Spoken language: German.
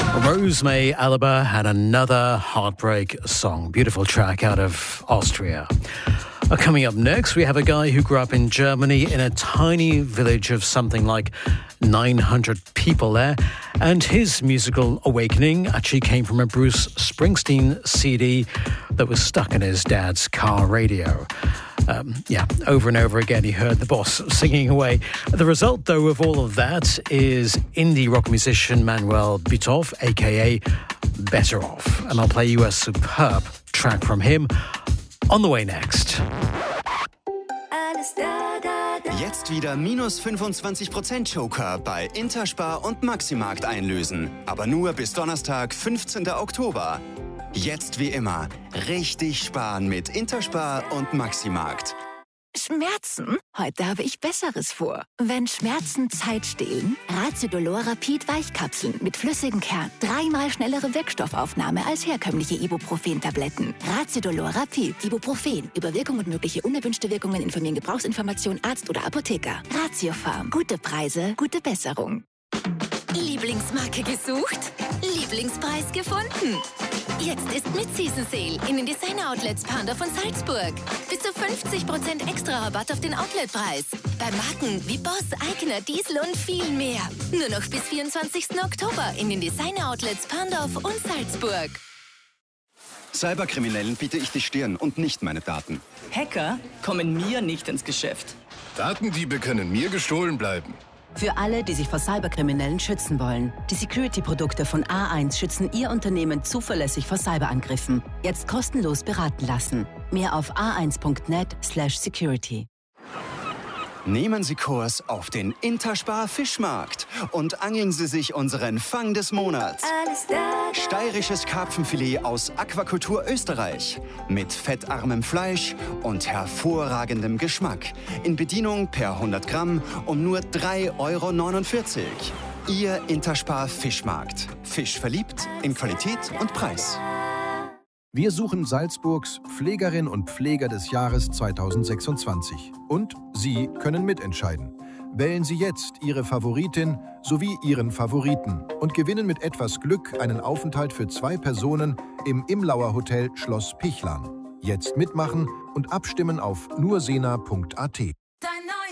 Rosemary Alaba had another heartbreak song. Beautiful track out of Austria. Coming up next, we have a guy who grew up in Germany in a tiny village of something like 900 people there. And his musical awakening actually came from a Bruce Springsteen CD that was stuck in his dad's car radio. Over and over again, he heard the boss singing away. The result, though, of all of that is indie rock musician Manuel Büthoff, a.k.a. Better Off. And I'll play you a superb track from him on the way next. Jetzt wieder minus 25% Joker bei Interspar und Maximarkt einlösen. Aber nur bis Donnerstag, 15. Oktober. Jetzt wie immer richtig sparen mit Interspar und Maximarkt. Schmerzen? Heute habe ich Besseres vor. Wenn Schmerzen Zeit stehlen, Raziodolor Rapid Weichkapseln mit flüssigem Kern. 3-mal schnellere Wirkstoffaufnahme als herkömmliche Ibuprofen-Tabletten. Raziodolor Rapid. Ibuprofen. Über Wirkung und mögliche unerwünschte Wirkungen informieren Gebrauchsinformation Arzt oder Apotheker. Ratiofarm. Gute Preise, gute Besserung. Lieblingsmarke gesucht? Lieblingspreis gefunden? Jetzt ist Mid-Season Sale in den Designer-Outlets Pandorf und Salzburg. Bis zu 50% extra Rabatt auf den Outletpreis. Bei Marken wie Boss, Eigner, Diesel und viel mehr. Nur noch bis 24. Oktober in den Designer-Outlets Pandorf und Salzburg. Cyberkriminellen biete ich die Stirn und nicht meine Daten. Hacker kommen mir nicht ins Geschäft. Datendiebe können mir gestohlen bleiben. Für alle, die sich vor Cyberkriminellen schützen wollen. Die Security-Produkte von A1 schützen Ihr Unternehmen zuverlässig vor Cyberangriffen. Jetzt kostenlos beraten lassen. Mehr auf a1.net/security. Nehmen Sie Kurs auf den Interspar Fischmarkt und angeln Sie sich unseren Fang des Monats. Steirisches Karpfenfilet aus Aquakultur Österreich mit fettarmem Fleisch und hervorragendem Geschmack. In Bedienung per 100 Gramm um nur 3,49 €. Ihr Interspar Fischmarkt. Fisch verliebt in Qualität und Preis. Wir suchen Salzburgs Pflegerin und Pfleger des Jahres 2026. Und Sie können mitentscheiden. Wählen Sie jetzt Ihre Favoritin sowie Ihren Favoriten und gewinnen mit etwas Glück einen Aufenthalt für 2 Personen im Imlauer Hotel Schloss Pichlan. Jetzt mitmachen und abstimmen auf nursena.at.